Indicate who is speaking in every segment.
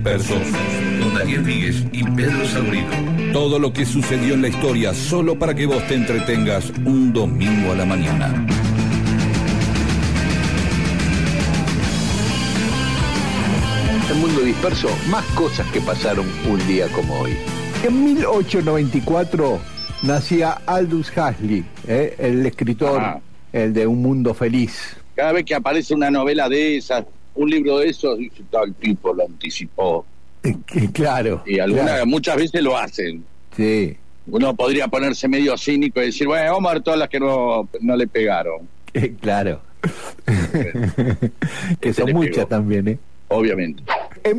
Speaker 1: Dispersos.
Speaker 2: Con Daniel Víguez y Pedro Saurino.
Speaker 1: Todo lo que sucedió en la historia solo para que vos te entretengas un domingo a la mañana.
Speaker 3: El mundo disperso, más cosas que pasaron un día como hoy. En 1894 nacía Aldous Huxley, el escritor, el de Un Mundo Feliz.
Speaker 4: Cada vez que aparece una novela de esas, un libro de esos, dice, tal tipo lo anticipó.
Speaker 3: Claro.
Speaker 4: Y muchas veces lo hacen.
Speaker 3: Sí.
Speaker 4: Uno podría ponerse medio cínico y decir, bueno, vamos a ver todas las que no le pegaron.
Speaker 3: Claro. Que son muchas también, ¿eh?
Speaker 4: Obviamente.
Speaker 3: En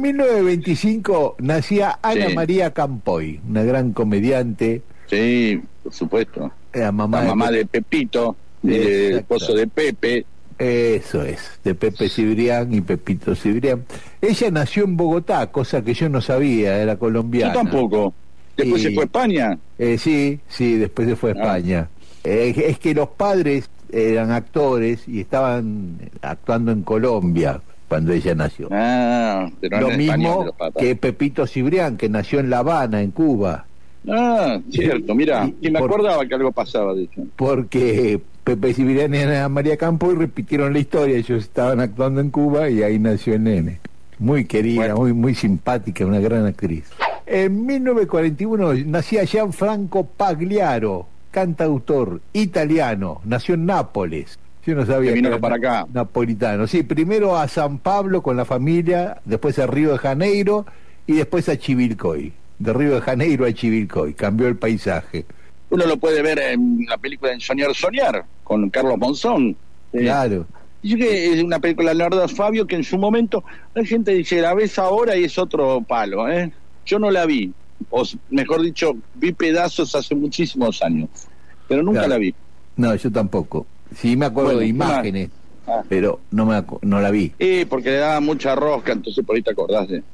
Speaker 3: 1925 nacía Ana María Campoy, una gran comediante.
Speaker 4: Sí, por supuesto.
Speaker 3: La mamá
Speaker 4: de Pepito, el esposo de Pepe.
Speaker 3: Eso es, de Pepe Cibrián y Pepito Cibrián. Ella nació en Bogotá, cosa que yo no sabía, era colombiana.
Speaker 4: Yo tampoco. ¿Después se fue a España?
Speaker 3: Sí, después se fue a España. Es que los padres eran actores y estaban actuando en Colombia cuando ella nació.
Speaker 4: Pero
Speaker 3: lo mismo que Pepito Cibrián, que nació en La Habana, en Cuba.
Speaker 4: Cierto, mira, y me acordaba que algo pasaba de eso.
Speaker 3: Porque Pepe Cibrián y Ana María Campoy repitieron la historia, ellos estaban actuando en Cuba y ahí nació el nene. Muy querida, muy simpática, una gran actriz. En 1941 nacía Gianfranco Pagliaro, cantautor italiano, nació en Nápoles. Yo no sabía
Speaker 4: que vino para acá.
Speaker 3: Napolitano. Sí, primero a San Pablo con la familia, después a Río de Janeiro y después a Chivilcoy. De Río de Janeiro a Chivilcoy, cambió el paisaje.
Speaker 4: Uno lo puede ver en la película de Soñar, con Carlos Monzón.
Speaker 3: Claro.
Speaker 4: Yo que es una película de Leonardo Fabio que en su momento la gente dice, la ves ahora y es otro palo, ¿eh? Yo no la vi, o mejor dicho, vi pedazos hace muchísimos años, pero nunca la vi.
Speaker 3: No, yo tampoco. Sí me acuerdo de imágenes, pero no la vi.
Speaker 4: Porque le daba mucha rosca, entonces por ahí te acordás de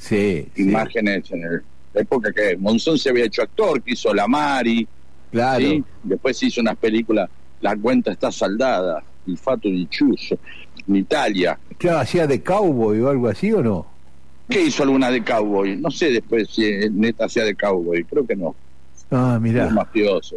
Speaker 4: imágenes en la época que Monzón se había hecho actor, que hizo La Mari.
Speaker 3: Claro.
Speaker 4: ¿Sí? Después hizo unas películas, La cuenta está saldada, Il Fato di Ciuso, en Italia.
Speaker 3: Claro, hacía de cowboy o algo así, ¿o no?
Speaker 4: ¿Qué hizo alguna de cowboy? No sé después si neta hacía de cowboy, creo que no.
Speaker 3: Mirá.
Speaker 4: Es mafioso.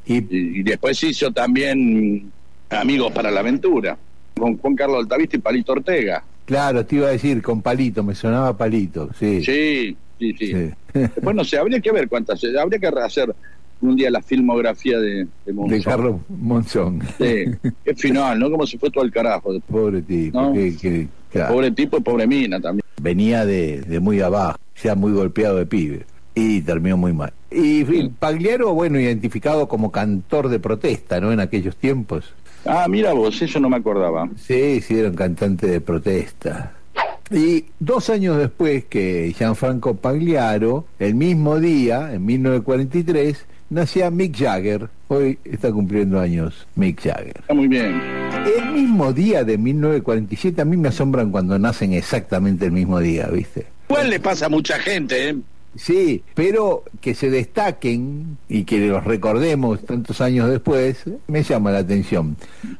Speaker 4: Y después hizo también Amigos para la Aventura, con Juan Carlos Altavista y Palito Ortega.
Speaker 3: Claro, te iba a decir, con Palito, me sonaba Palito, sí.
Speaker 4: Sí. Después no sé, habría que ver cuántas, habría que hacer un día la filmografía de Monzón.
Speaker 3: De Carlos Monzón.
Speaker 4: Sí, qué final, ¿no? Como se fue todo al carajo.
Speaker 3: Pobre tipo,
Speaker 4: ¿no?
Speaker 3: Claro.
Speaker 4: Pobre tipo y pobre mina también.
Speaker 3: Venía de muy abajo, ya muy golpeado de pibe, y terminó muy mal. Y Pagliaro, bueno, identificado como cantor de protesta, ¿no? En aquellos tiempos.
Speaker 4: Mira vos, eso no me acordaba.
Speaker 3: Sí, era un cantante de protesta. Y 2 años después que Gianfranco Pagliaro, el mismo día, en 1943, nacía Mick Jagger. Hoy está cumpliendo años Mick Jagger.
Speaker 4: Está muy bien.
Speaker 3: El mismo día de 1947, a mí me asombran cuando nacen exactamente el mismo día, ¿viste?
Speaker 4: Igual le pasa a mucha gente, ¿eh?
Speaker 3: Sí, pero que se destaquen y que los recordemos tantos años después, me llama la atención.